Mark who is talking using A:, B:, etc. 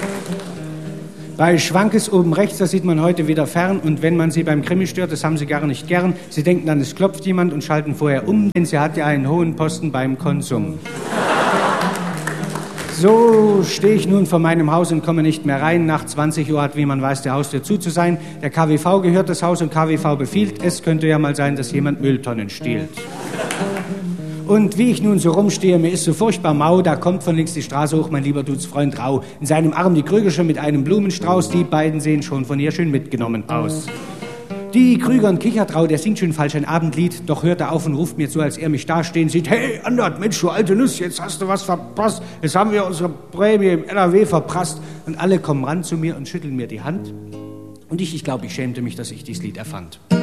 A: Bei Schwankes oben rechts, da sieht man heute wieder fern. Und wenn man sie beim Krimi stört, das haben sie gar nicht gern. Sie denken dann, es klopft jemand und schalten vorher um, denn sie hat ja einen hohen Posten beim Konsum. So stehe ich nun vor meinem Haus und komme nicht mehr rein. Nach 20 Uhr hat, wie man weiß, der Haustür zu sein. Der KWV gehört das Haus und KWV befiehlt, es könnte ja mal sein, dass jemand Mülltonnen stiehlt. Und wie ich nun so rumstehe, mir ist so furchtbar mau, da kommt von links die Straße hoch mein lieber Dudesfreund Rau. In seinem Arm die Krügersche mit einem Blumenstrauß, die beiden sehen schon von ihr schön mitgenommen aus. Die Krüger und Kichertrau, der singt schön falsch ein Abendlied, doch hört er auf und ruft mir zu, als er mich dastehen sieht. Hey, Andert, Mensch, du alte Nuss, jetzt hast du was verpasst. Jetzt haben wir unsere Prämie im NRW verprasst. Und alle kommen ran zu mir und schütteln mir die Hand. Und ich glaube, ich schämte mich, dass ich dieses Lied erfand.